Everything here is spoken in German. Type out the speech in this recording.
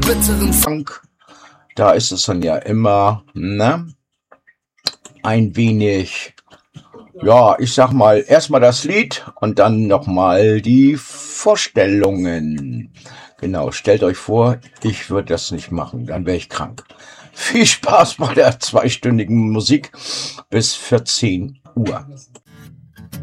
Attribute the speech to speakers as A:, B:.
A: bitteren
B: Funk. Da ist es dann ja immer, ne? Ein wenig, ja, ich sag mal, erstmal das Lied und dann nochmal die Vorstellungen. Genau, stellt euch vor, ich würde das nicht machen, dann wäre ich krank. Viel Spaß bei der 2-stündigen Musik bis 14 Uhr.